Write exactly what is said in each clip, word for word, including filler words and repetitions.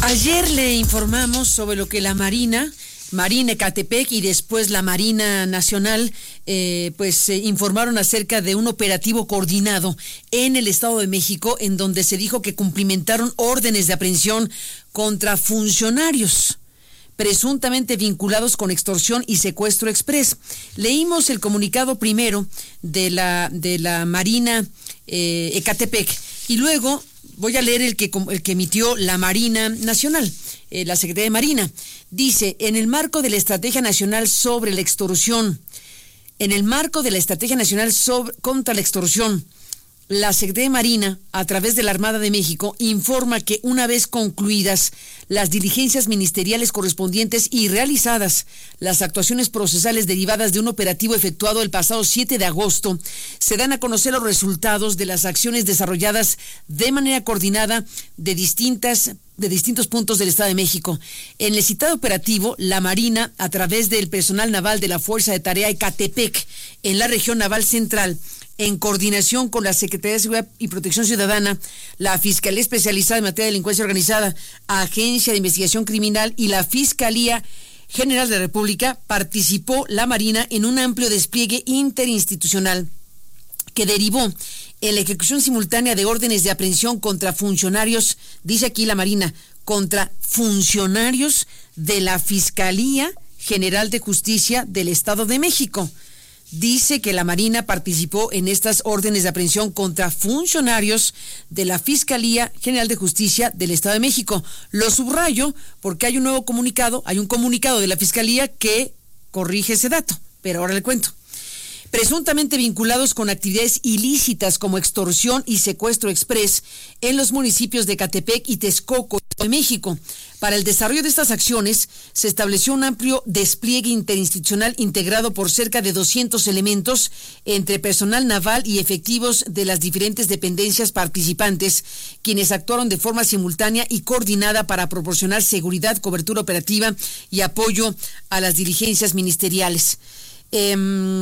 Ayer le informamos sobre lo que la Marina, Marina Ecatepec y después la Marina Nacional, eh, pues eh, informaron acerca de un operativo coordinado en el Estado de México, en donde se dijo que cumplimentaron órdenes de aprehensión contra funcionarios presuntamente vinculados con extorsión y secuestro express. Leímos el comunicado primero de la de la Marina eh, Ecatepec y luego voy a leer el que el que emitió la Marina Nacional, eh, la Secretaría de Marina. Dice: en el marco de la Estrategia Nacional sobre la Extorsión, en el marco de la Estrategia Nacional sobre, contra la Extorsión, la Secretaría de Marina, a través de la Armada de México, informa que una vez concluidas las diligencias ministeriales correspondientes y realizadas las actuaciones procesales derivadas de un operativo efectuado el pasado siete de agosto, se dan a conocer los resultados de las acciones desarrolladas de manera coordinada de distintas de distintos puntos del Estado de México. En el citado operativo, la Marina, a través del personal naval de la Fuerza de Tarea Ecatepec, en la región naval central, en coordinación con la Secretaría de Seguridad y Protección Ciudadana, la Fiscalía Especializada en Materia de Delincuencia Organizada, Agencia de Investigación Criminal y la Fiscalía General de la República, participó la Marina en un amplio despliegue interinstitucional que derivó en la ejecución simultánea de órdenes de aprehensión contra funcionarios, dice aquí la Marina, contra funcionarios de la Fiscalía General de Justicia del Estado de México. Dice que la Marina participó en estas órdenes de aprehensión contra funcionarios de la Fiscalía General de Justicia del Estado de México. Lo subrayo porque hay un nuevo comunicado, hay un comunicado de la Fiscalía que corrige ese dato, pero ahora le cuento. Presuntamente vinculados con actividades ilícitas como extorsión y secuestro express en los municipios de Ecatepec y Texcoco, de México. Para el desarrollo de estas acciones se estableció un amplio despliegue interinstitucional integrado por cerca de doscientos elementos entre personal naval y efectivos de las diferentes dependencias participantes, quienes actuaron de forma simultánea y coordinada para proporcionar seguridad, cobertura operativa y apoyo a las diligencias ministeriales. Eh,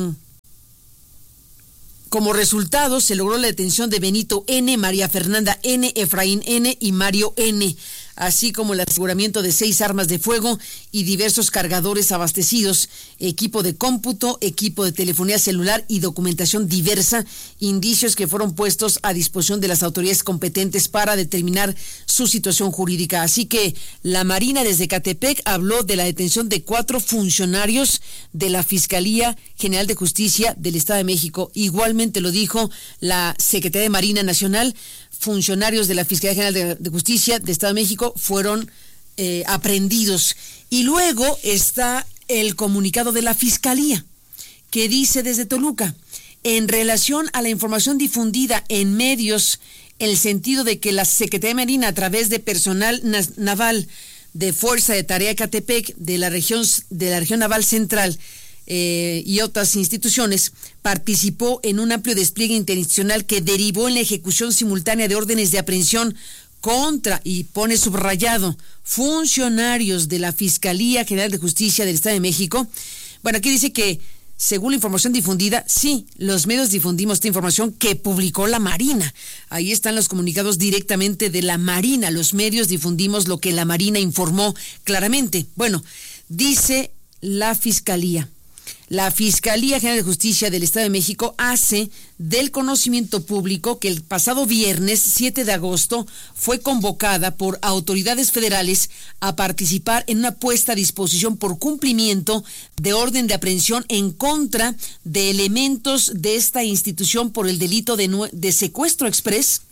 Como resultado, se logró la detención de Benito N., María Fernanda N., Efraín N. y Mario N., así como el aseguramiento de seis armas de fuego y diversos cargadores abastecidos, equipo de cómputo, equipo de telefonía celular y documentación diversa, indicios que fueron puestos a disposición de las autoridades competentes para determinar su situación jurídica. Así que la Marina desde Ecatepec habló de la detención de cuatro funcionarios de la Fiscalía General de Justicia del Estado de México. Igualmente lo dijo la Secretaría de Marina Nacional. Funcionarios de la Fiscalía General de, de Justicia de Estado de México fueron eh, aprehendidos. Y luego está el comunicado de la Fiscalía, que dice desde Toluca: en relación a la información difundida en medios, en el sentido de que la Secretaría de Marina, a través de personal na- naval de Fuerza de Tarea Ecatepec, de la región, de la región naval central, Eh, y otras instituciones, participó en un amplio despliegue interinstitucional que derivó en la ejecución simultánea de órdenes de aprehensión contra, y pone subrayado, funcionarios de la Fiscalía General de Justicia del Estado de México. Bueno, aquí dice que según la información difundida, sí, los medios difundimos esta información que publicó la Marina. Ahí están los comunicados directamente de la Marina. Los medios difundimos lo que la Marina informó claramente. Bueno, dice la Fiscalía. La Fiscalía General de Justicia del Estado de México hace del conocimiento público que el pasado viernes siete de agosto fue convocada por autoridades federales a participar en una puesta a disposición por cumplimiento de orden de aprehensión en contra de elementos de esta institución por el delito de, de secuestro express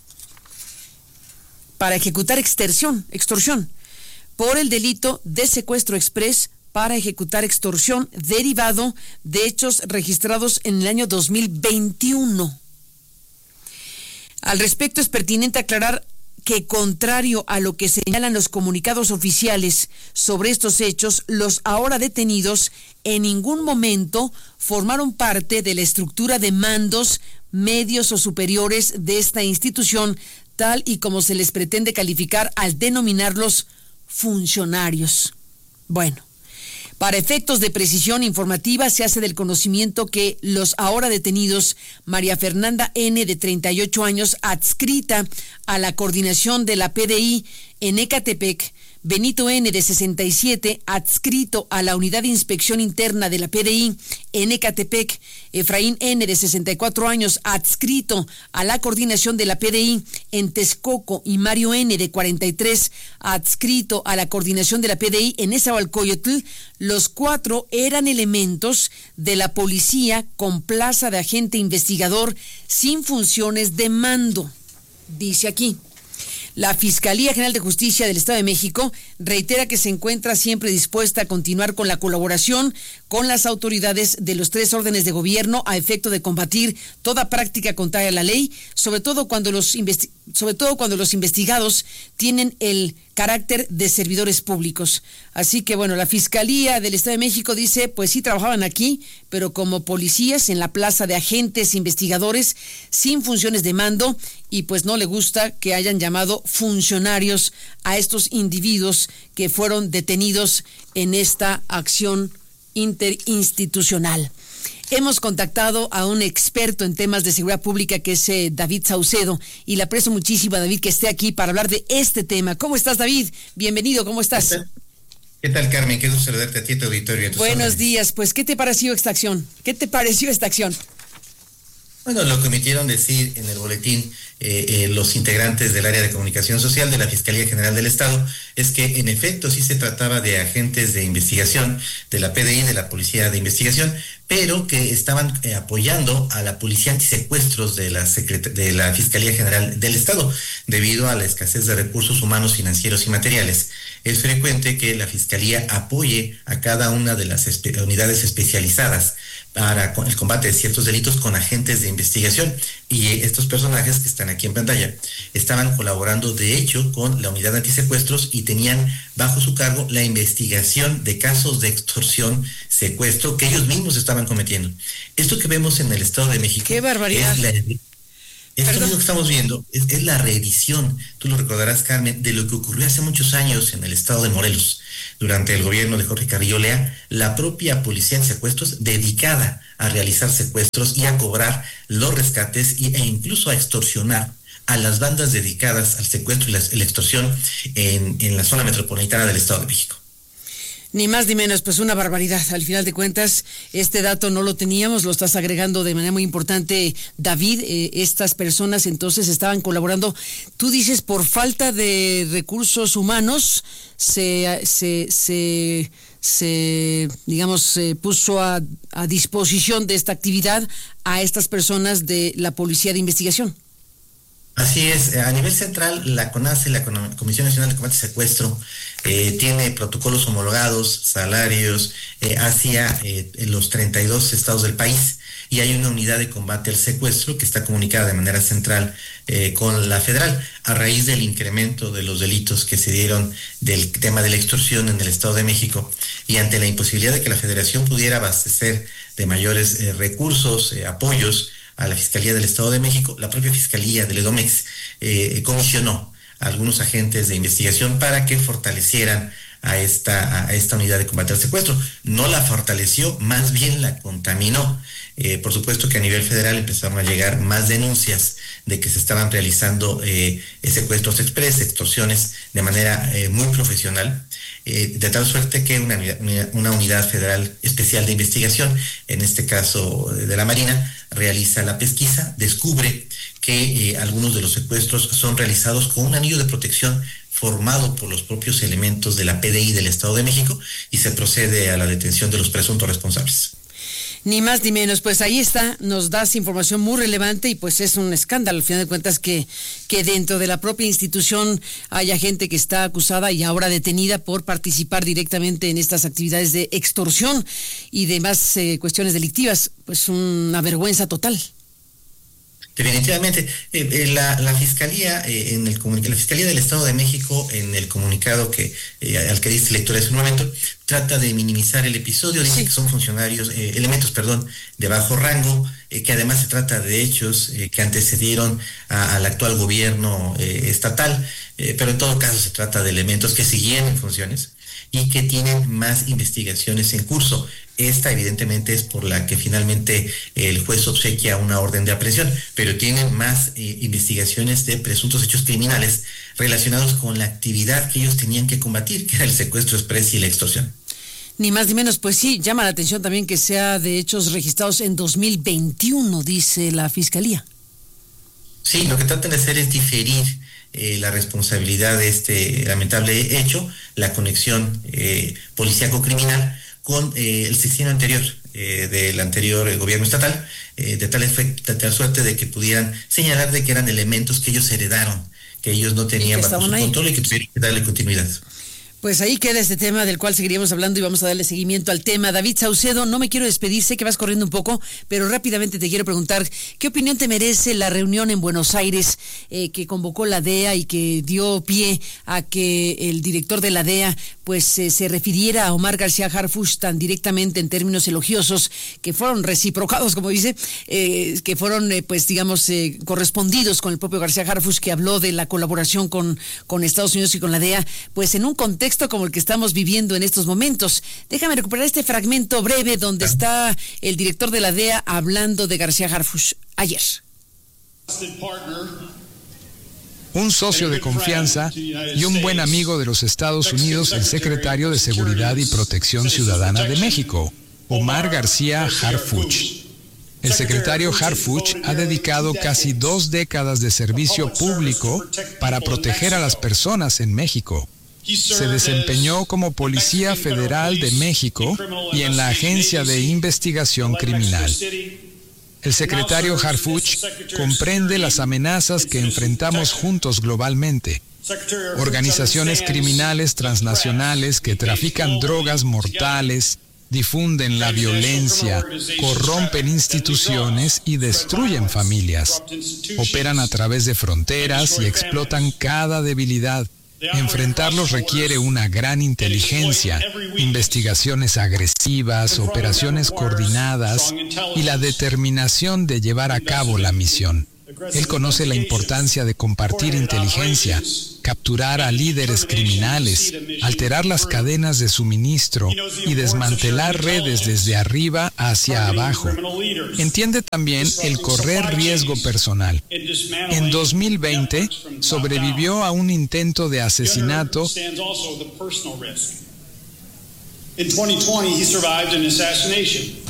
para ejecutar extorsión, extorsión, por el delito de secuestro express para ejecutar extorsión derivado de hechos registrados en el año dos mil veintiuno. Al respecto, es pertinente aclarar que, contrario a lo que señalan los comunicados oficiales sobre estos hechos, los ahora detenidos en ningún momento formaron parte de la estructura de mandos medios o superiores de esta institución, tal y como se les pretende calificar al denominarlos funcionarios. Bueno, para efectos de precisión informativa, se hace del conocimiento que los ahora detenidos, María Fernanda N., de treinta y ocho años, adscrita a la coordinación de la P D I en Ecatepec, Benito N., de sesenta y siete, adscrito a la Unidad de Inspección Interna de la P D I en Ecatepec. Efraín N., de sesenta y cuatro años, adscrito a la coordinación de la P D I en Texcoco. Y Mario N., de cuarenta y tres, adscrito a la coordinación de la P D I en Nezahualcóyotl. Los cuatro eran elementos de la policía con plaza de agente investigador sin funciones de mando. Dice aquí. La Fiscalía General de Justicia del Estado de México reitera que se encuentra siempre dispuesta a continuar con la colaboración con las autoridades de los tres órdenes de gobierno a efecto de combatir toda práctica contraria a la ley, sobre todo cuando los investi- sobre todo cuando los investigados tienen el carácter de servidores públicos. Así que bueno, la Fiscalía del Estado de México dice, pues sí trabajaban aquí, pero como policías en la plaza de agentes investigadores sin funciones de mando, y pues no le gusta que hayan llamado funcionarios a estos individuos que fueron detenidos en esta acción interinstitucional. Hemos contactado a un experto en temas de seguridad pública que es eh, David Saucedo, y le aprecio muchísimo a David que esté aquí para hablar de este tema. ¿Cómo estás, David? Bienvenido, ¿cómo estás? ¿Qué tal, ¿Qué tal Carmen? Qué gusto saludarte a ti, a tu auditorio. A tus Buenos órdenes. días, pues ¿qué te pareció esta acción? ¿Qué te pareció esta acción? Bueno, lo que omitieron decir en el boletín eh, eh, los integrantes del área de comunicación social de la Fiscalía General del Estado es que en efecto sí se trataba de agentes de investigación de la P D I, de la Policía de Investigación, pero que estaban eh, apoyando a la Policía Antisecuestros de la, Secret- de la Fiscalía General del Estado, debido a la escasez de recursos humanos, financieros y materiales. Es frecuente que la Fiscalía apoye a cada una de las espe- unidades especializadas para el combate de ciertos delitos con agentes de investigación, y estos personajes que están aquí en pantalla estaban colaborando de hecho con la unidad antisecuestros y tenían bajo su cargo la investigación de casos de extorsión, secuestro que ellos mismos estaban cometiendo. Esto que vemos en el Estado de México, ¡qué barbaridad! es la, esto mismo que estamos viendo es, es la reedición, tú lo recordarás, Carmen, de lo que ocurrió hace muchos años en el estado de Morelos. Durante el gobierno de Jorge Carrillo Lea, la propia policía en secuestros dedicada a realizar secuestros y a cobrar los rescates y, e incluso a extorsionar a las bandas dedicadas al secuestro y la, la extorsión en, en la zona metropolitana del Estado de México. Ni más ni menos, pues una barbaridad. Al final de cuentas, este dato no lo teníamos, lo estás agregando de manera muy importante, David. Eh, estas personas entonces estaban colaborando. Tú dices, por falta de recursos humanos, se, se, se, se digamos, se puso a, a disposición de esta actividad a estas personas de la Policía de Investigación. Así es, a nivel central, la CONACE, la Comisión Nacional de Combate al Secuestro, eh, tiene protocolos homologados, salarios, eh, hacia eh, los treinta y dos estados del país, y hay una unidad de combate al secuestro que está comunicada de manera central eh, con la federal, a raíz del incremento de los delitos que se dieron del tema de la extorsión en el Estado de México, y ante la imposibilidad de que la federación pudiera abastecer de mayores eh, recursos, eh, apoyos, a la Fiscalía del Estado de México, la propia Fiscalía del EDOMEX eh, comisionó a algunos agentes de investigación para que fortalecieran a esta, a esta unidad de combate al secuestro. No la fortaleció, más bien la contaminó. Eh, por supuesto que a nivel federal empezaron a llegar más denuncias de que se estaban realizando eh, secuestros express, extorsiones de manera eh, muy profesional, eh, de tal suerte que una, una unidad federal especial de investigación, en este caso de la Marina, realiza la pesquisa, descubre que eh, algunos de los secuestros son realizados con un anillo de protección formado por los propios elementos de la P D I del Estado de México, y se procede a la detención de los presuntos responsables. Ni más ni menos, pues ahí está, nos das información muy relevante, y pues es un escándalo al final de cuentas que, que dentro de la propia institución haya gente que está acusada y ahora detenida por participar directamente en estas actividades de extorsión y demás eh, cuestiones delictivas. Pues una vergüenza total. Definitivamente, eh, eh, la, la Fiscalía eh, en el la Fiscalía del Estado de México, en el comunicado que eh, al que diste lectura hace un momento, trata de minimizar el episodio, dice sí. que son funcionarios, eh, elementos, perdón, de bajo rango, eh, que además se trata de hechos eh, que antecedieron a, al actual gobierno eh, estatal, eh, pero en todo caso se trata de elementos que seguían en funciones y que tienen más investigaciones en curso. Esta evidentemente es por la que finalmente el juez obsequia una orden de aprehensión, pero tienen más eh, investigaciones de presuntos hechos criminales relacionados con la actividad que ellos tenían que combatir, que era el secuestro express y la extorsión. Ni más ni menos, pues sí, llama la atención también que sea de hechos registrados en dos mil veintiuno, dice la Fiscalía. Sí, lo que tratan de hacer es diferir eh, la responsabilidad de este lamentable hecho, la conexión eh, policíaco-criminal con eh, el sexenio anterior, eh, del anterior eh, gobierno estatal, eh, de tal efecto, de tal suerte de que pudieran señalar de que eran elementos que ellos heredaron, que ellos no tenían bajo su control y que tuvieron que darle continuidad. Pues ahí queda este tema del cual seguiríamos hablando y vamos a darle seguimiento al tema. David Saucedo, no me quiero despedir, sé que vas corriendo un poco, pero rápidamente te quiero preguntar, ¿qué opinión te merece la reunión en Buenos Aires eh, que convocó la D E A y que dio pie a que el director de la D E A pues eh, se refiriera a Omar García Harfuch tan directamente en términos elogiosos, que fueron reciprocados, como dice, eh, que fueron eh, pues digamos eh, correspondidos con el propio García Harfuch, que habló de la colaboración con, con Estados Unidos y con la D E A, pues en un contexto como el que estamos viviendo en estos momentos? Déjame recuperar este fragmento breve donde está el director de la D E A hablando de García Harfuch ayer. Un socio de confianza y un buen amigo de los Estados Unidos, el secretario de Seguridad y Protección Ciudadana de México, Omar García Harfuch. El secretario Harfuch ha dedicado casi dos décadas de servicio público para proteger a las personas en México. Se desempeñó como Policía Federal de México y en la Agencia de Investigación Criminal. El secretario Harfuch comprende las amenazas que enfrentamos juntos globalmente. Organizaciones criminales transnacionales que trafican drogas mortales, difunden la violencia, corrompen instituciones y destruyen familias. Operan a través de fronteras y explotan cada debilidad. Enfrentarlos requiere una gran inteligencia, investigaciones agresivas, operaciones coordinadas y la determinación de llevar a cabo la misión. Él conoce la importancia de compartir inteligencia, capturar a líderes criminales, alterar las cadenas de suministro y desmantelar redes desde arriba hacia abajo. Entiende también el correr riesgo personal. En dos mil veinte sobrevivió a un intento de asesinato. En twenty twenty he survived an assassination.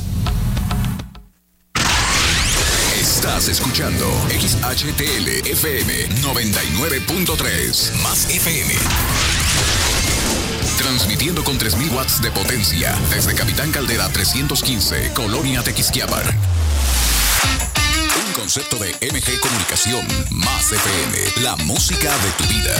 Estás escuchando X H T L F M noventa y nueve punto tres más F M. Transmitiendo con tres mil watts de potencia desde Capitán Caldera trescientos quince, Colonia Tequisquiapan. Un concepto de M G Comunicación más F M, la música de tu vida.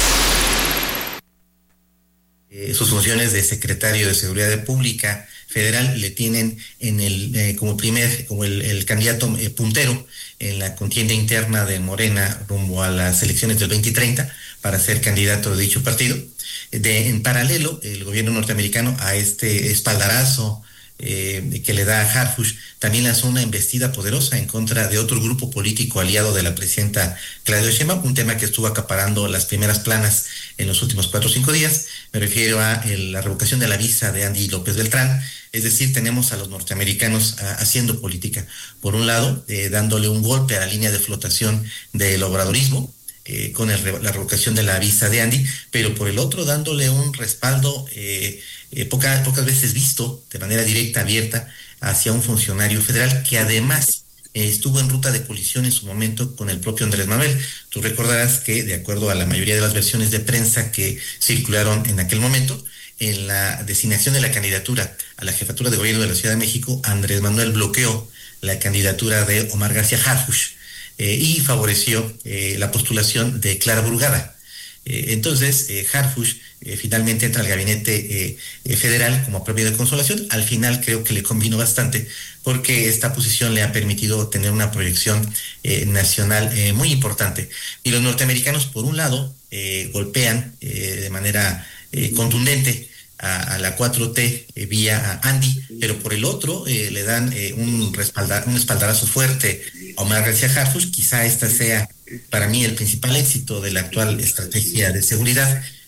Eh, sus funciones de secretario de Seguridad Pública Federal le tienen en el eh, como primer, como el, el candidato eh, puntero en la contienda interna de Morena rumbo a las elecciones del veinte treinta para ser candidato de dicho partido. De, en paralelo, el gobierno norteamericano a este espaldarazo eh, que le da a Harfuch también lanzó una embestida poderosa en contra de otro grupo político aliado de la presidenta Claudia Sheinbaum, un tema que estuvo acaparando las primeras planas en los últimos cuatro o cinco días. Me refiero a el, la revocación de la visa de Andy López Beltrán. Es decir, tenemos a los norteamericanos a, haciendo política. Por un lado, eh, dándole un golpe a la línea de flotación del obradorismo, eh, con el, la revocación de la visa de Andy, pero por el otro, dándole un respaldo eh, eh, poca, pocas veces visto, de manera directa, abierta, hacia un funcionario federal que además eh, estuvo en ruta de colisión en su momento con el propio Andrés Manuel. Tú recordarás que, de acuerdo a la mayoría de las versiones de prensa que circularon en aquel momento, en la designación de la candidatura a la jefatura de gobierno de la Ciudad de México, Andrés Manuel bloqueó la candidatura de Omar García Harfuch eh, y favoreció eh, la postulación de Clara Burgada. Eh, entonces, eh, Harfuch eh, finalmente entra al gabinete eh, eh, federal como premio de consolación. Al final creo que le convino bastante porque esta posición le ha permitido tener una proyección eh, nacional eh, muy importante. Y los norteamericanos, por un lado, eh, golpean eh, de manera eh, contundente a, a la cuatro T eh, vía a Andy, pero por el otro eh, le dan eh, un, respalda, un espaldarazo fuerte a Omar García Harfuch. Quizá esta sea para mí el principal éxito de la actual estrategia de seguridad,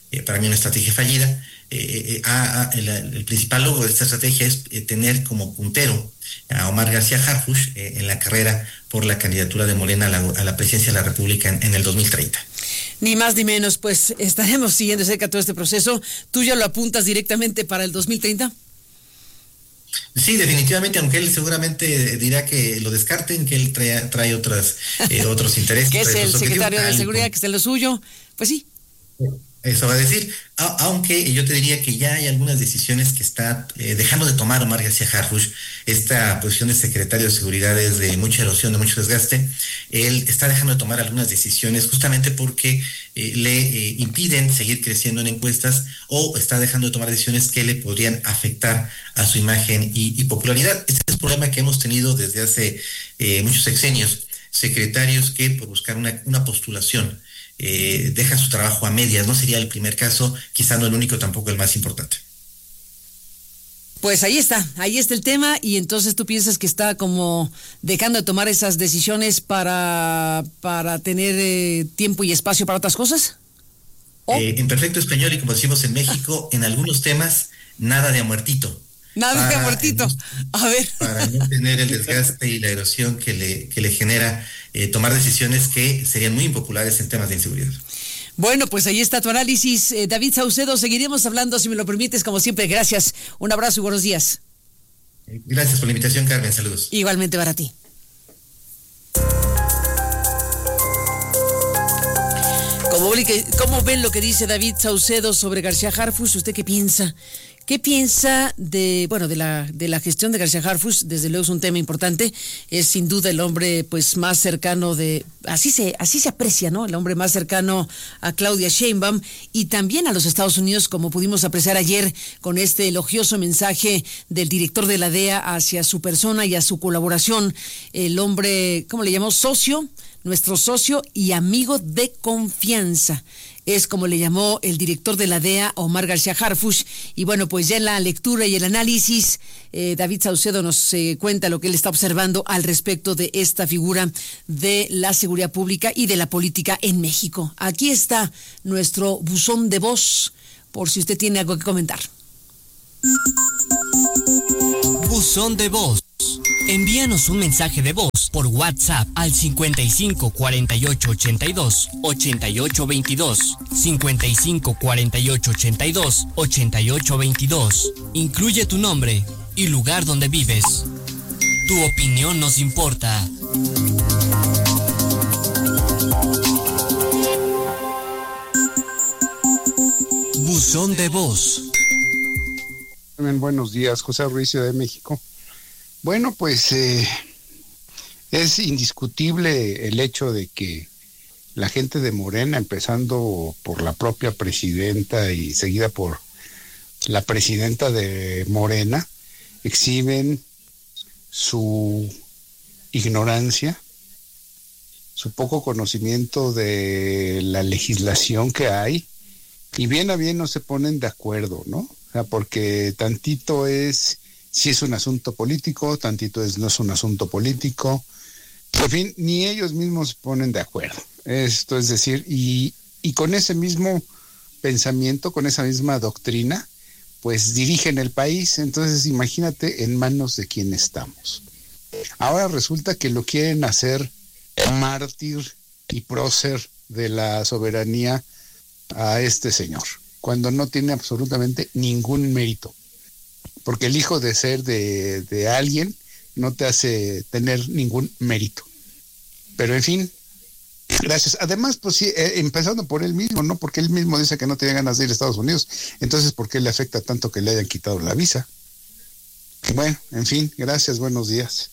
eh, para mí una estrategia fallida. Eh, eh, a, a, el, el principal logro de esta estrategia es eh, tener como puntero a Omar García Harfuch eh, en la carrera por la candidatura de Morena a la, a la presidencia de la República en, en el dos mil treinta. Ni más ni menos, pues estaremos siguiendo de cerca todo este proceso. ¿Tú ya lo apuntas directamente para el dos mil treinta? Sí, definitivamente, aunque él seguramente dirá que lo descarten, que él trae, trae otras, eh, otros intereses. Que es el secretario de Seguridad, que está en lo suyo. Pues sí. Eso va a decir, a, aunque yo te diría que ya hay algunas decisiones que está eh, dejando de tomar Omar García Harfuch. Esta posición de secretario de Seguridad es de mucha erosión, de mucho desgaste. Él está dejando de tomar algunas decisiones justamente porque eh, le eh, impiden seguir creciendo en encuestas, o está dejando de tomar decisiones que le podrían afectar a su imagen y, y popularidad. Este es el problema que hemos tenido desde hace eh, muchos sexenios. Secretarios que por buscar una, una postulación Eh, deja su trabajo a medias. No sería el primer caso, quizá no el único, tampoco el más importante. Pues ahí está, ahí está el tema. Y entonces tú piensas que está como dejando de tomar esas decisiones para, para tener eh, tiempo y espacio para otras cosas. ¿Oh? Eh, en perfecto español, y como decimos en México, en algunos temas, nada de a muertito. Nada de a muertito. A ver. Para no tener el desgaste y la erosión que le, que le genera eh, tomar decisiones que serían muy impopulares en temas de inseguridad. Bueno, pues ahí está tu análisis, eh, David Saucedo. Seguiremos hablando, si me lo permites, como siempre. Gracias. Un abrazo y buenos días. Gracias por la invitación, Carmen. Saludos. Igualmente para ti. ¿Cómo, ¿Cómo ven lo que dice David Saucedo sobre García Harfuch? ¿Usted qué piensa? ¿Qué piensa de, bueno, de la, de la gestión de García Harfuch? Desde luego es un tema importante. Es sin duda el hombre, pues, más cercano de, así se, así se aprecia, ¿no? El hombre más cercano a Claudia Sheinbaum y también a los Estados Unidos, como pudimos apreciar ayer con este elogioso mensaje del director de la D E A hacia su persona y a su colaboración. El hombre, ¿cómo le llamó? Socio, nuestro socio y amigo de confianza. Es como le llamó el director de la D E A, Omar García Harfuch. Y bueno, pues ya en la lectura y el análisis, eh, David Saucedo nos eh, cuenta lo que él está observando al respecto de esta figura de la seguridad pública y de la política en México. Aquí está nuestro buzón de voz, por si usted tiene algo que comentar. Buzón de voz. Envíanos un mensaje de voz por WhatsApp al cincuenta y cinco cuarenta y ocho ochenta y dos ochenta y ocho veintidós, cincuenta y cinco cuarenta y ocho ochenta y dos ochenta y ocho veintidós. Incluye tu nombre y lugar donde vives. Tu opinión nos importa. Buzón de voz. Buenos días, José Ruiz, Ciudad de México. Bueno, pues eh, es indiscutible el hecho de que la gente de Morena, empezando por la propia presidenta y seguida por la presidenta de Morena, exhiben su ignorancia, su poco conocimiento de la legislación que hay, y bien a bien no se ponen de acuerdo, ¿no? O sea, porque tantito es si es un asunto político, tantito es no es un asunto político. En fin, ni ellos mismos se ponen de acuerdo. Esto es decir, y, y con ese mismo pensamiento, con esa misma doctrina, pues dirigen el país. Entonces, imagínate en manos de quién estamos. Ahora resulta que lo quieren hacer mártir y prócer de la soberanía a este señor, cuando no tiene absolutamente ningún mérito. Porque el hijo de ser de, de alguien no te hace tener ningún mérito. Pero en fin, gracias. Además, pues sí, eh, empezando por él mismo, ¿no? Porque él mismo dice que no tiene ganas de ir a Estados Unidos. Entonces, ¿por qué le afecta tanto que le hayan quitado la visa? Bueno, en fin, gracias, buenos días.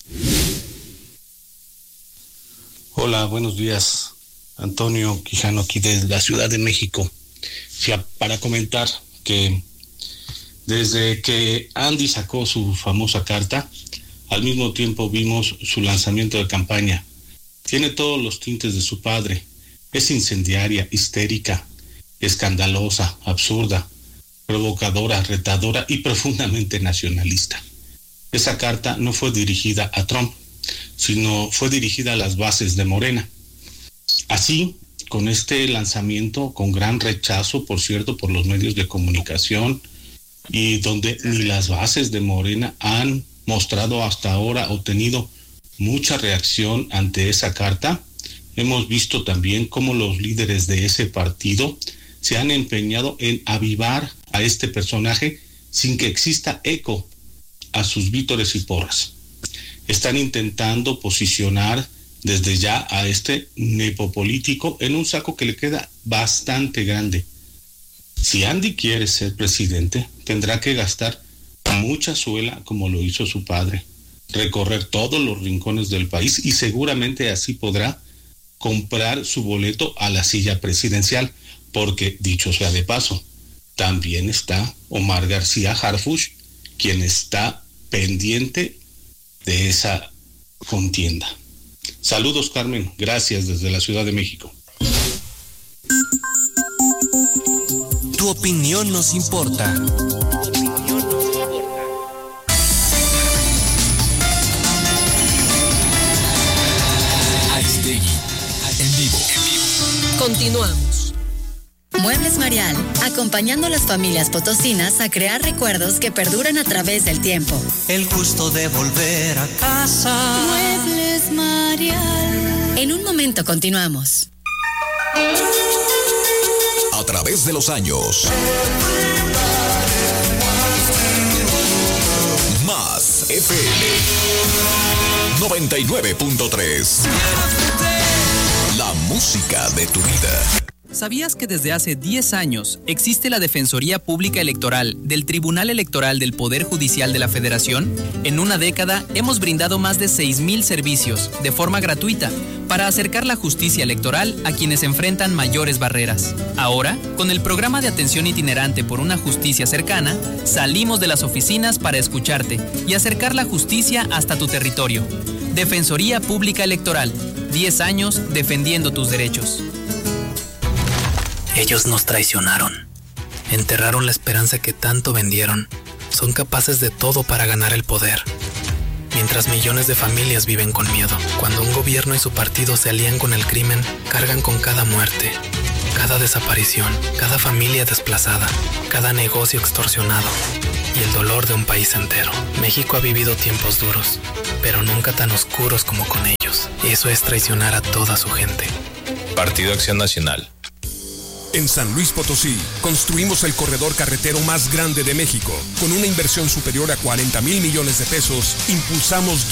Hola, buenos días. Antonio Quijano, aquí desde la Ciudad de México. Sí, para comentar que desde que Andy sacó su famosa carta, al mismo tiempo vimos su lanzamiento de campaña. Tiene todos los tintes de su padre. Es incendiaria, histérica, escandalosa, absurda, provocadora, retadora y profundamente nacionalista. Esa carta no fue dirigida a Trump, sino fue dirigida a las bases de Morena. Así, con este lanzamiento, con gran rechazo, por cierto, por los medios de comunicación, y donde ni las bases de Morena han mostrado hasta ahora o tenido mucha reacción ante esa carta. Hemos visto también cómo los líderes de ese partido se han empeñado en avivar a este personaje sin que exista eco a sus vítores y porras. Están intentando posicionar desde ya a este nepopolítico en un saco que le queda bastante grande. Si Andy quiere ser presidente, tendrá que gastar mucha suela como lo hizo su padre, recorrer todos los rincones del país y seguramente así podrá comprar su boleto a la silla presidencial, porque, dicho sea de paso, también está Omar García Harfuch, quien está pendiente de esa contienda. Saludos, Carmen, gracias desde la Ciudad de México. Tu opinión nos importa. Aristegui, en vivo. Continuamos. Muebles Marial, acompañando a las familias potosinas a crear recuerdos que perduran a través del tiempo. El gusto de volver a casa. Muebles Marial. En un momento continuamos. A través de los años. Más F M noventa y nueve punto tres. La música de tu vida. ¿Sabías que desde hace diez años existe la Defensoría Pública Electoral del Tribunal Electoral del Poder Judicial de la Federación? En una década hemos brindado más de seis mil servicios de forma gratuita para acercar la justicia electoral a quienes enfrentan mayores barreras. Ahora, con el programa de atención itinerante por una justicia cercana, salimos de las oficinas para escucharte y acercar la justicia hasta tu territorio. Defensoría Pública Electoral, diez años defendiendo tus derechos. Ellos nos traicionaron, enterraron la esperanza que tanto vendieron, son capaces de todo para ganar el poder. Mientras millones de familias viven con miedo, cuando un gobierno y su partido se alían con el crimen, cargan con cada muerte, cada desaparición, cada familia desplazada, cada negocio extorsionado y el dolor de un país entero. México ha vivido tiempos duros, pero nunca tan oscuros como con ellos, y eso es traicionar a toda su gente. Partido Acción Nacional. En San Luis Potosí, construimos el corredor carretero más grande de México. Con una inversión superior a cuarenta mil millones de pesos, impulsamos